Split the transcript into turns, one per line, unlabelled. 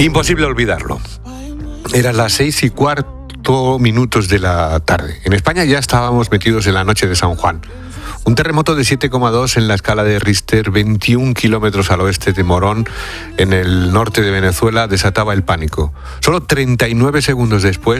Imposible olvidarlo. Eran las 6:15 de la tarde. En España ya estábamos metidos en la noche de San Juan. Un terremoto de 7,2 en la escala de Richter, 21 kilómetros al oeste de Morón, en el norte de Venezuela, desataba el pánico. Solo 39 segundos después,